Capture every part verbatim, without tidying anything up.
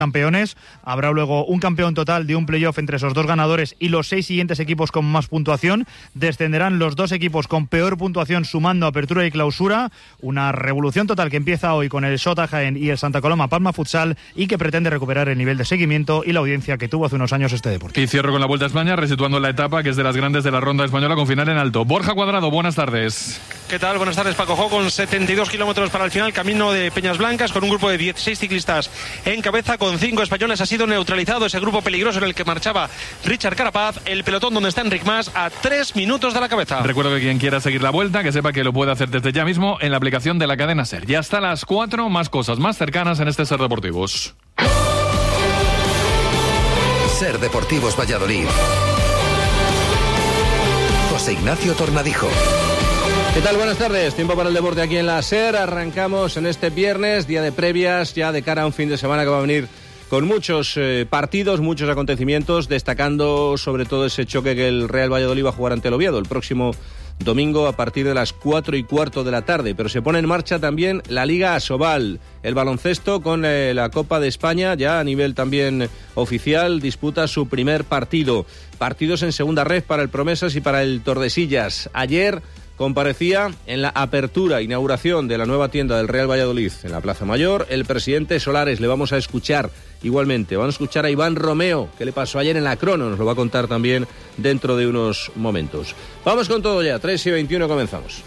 campeones. Habrá luego un campeón total de un playoff entre esos dos ganadores y los seis siguientes equipos con más puntuación. Descenderán los dos equipos con peor puntuación sumando apertura y clausura. Una revolución total que empieza hoy con el Sota Jaén y el Santa Coloma Palma Futsal y que pretende recuperar el nivel de seguimiento y la audiencia que tuvo hace unos años este deporte. Y cierro con la Vuelta a España, resituando la etapa que es de las grandes de la ronda española con final en alto. Borja Cuadrado, buenas tardes. ¿Qué tal? Buenas tardes, Paco Jo, con setenta y dos kilómetros para el final, camino de Peñas Blancas, con un grupo de dieciséis ciclistas en cabeza, con cinco españoles. Ha sido neutralizado ese grupo peligroso en el que marchaba Richard Carapaz, el pelotón donde está Enric Mas a tres minutos de la cabeza. Recuerdo que quien quiera seguir la Vuelta, que sepa que lo puede hacer desde ya mismo en la aplicación de la cadena SER. Ya hasta las cuatro, más cosas más cercanas en este SER Deportivos. SER Deportivos Valladolid. José Ignacio Tornadijo. ¿Qué tal? Buenas tardes. Tiempo para el deporte aquí en la SER. Arrancamos en este viernes, día de previas, ya de cara a un fin de semana que va a venir con muchos eh, partidos, muchos acontecimientos, destacando sobre todo ese choque que el Real Valladolid va a jugar ante el Oviedo el próximo domingo a partir de las cuatro y cuarto de la tarde. Pero se pone en marcha también la Liga Asobal, el baloncesto con eh, la Copa de España, ya a nivel también oficial, disputa su primer partido. Partidos en segunda red para el Promesas y para el Tordesillas. Ayer comparecía en la apertura, inauguración de la nueva tienda del Real Valladolid en la Plaza Mayor el presidente Solares. Le vamos a escuchar igualmente. Vamos a escuchar a Iván Romeo, que le pasó ayer en la Crono. Nos lo va a contar también dentro de unos momentos. Vamos con todo ya. tres y veintiuno comenzamos.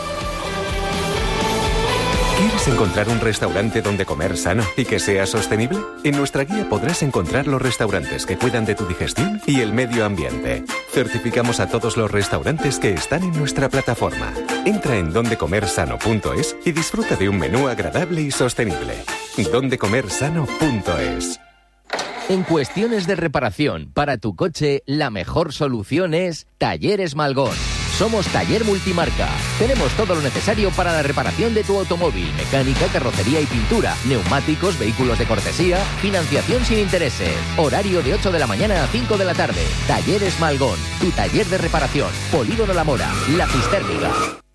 ¿Quieres encontrar un restaurante donde comer sano y que sea sostenible? En nuestra guía podrás encontrar los restaurantes que cuidan de tu digestión y el medio ambiente. Certificamos a todos los restaurantes que están en nuestra plataforma. Entra en donde comer sano punto es y disfruta de un menú agradable y sostenible. donde comer sano punto es. En cuestiones de reparación para tu coche, la mejor solución es Talleres Malgón. Somos Taller Multimarca. Tenemos todo lo necesario para la reparación de tu automóvil, mecánica, carrocería y pintura, neumáticos, vehículos de cortesía, financiación sin intereses. Horario de ocho de la mañana a cinco de la tarde. Talleres Malgón, tu taller de reparación. Polígono La Mora, La Cisterna.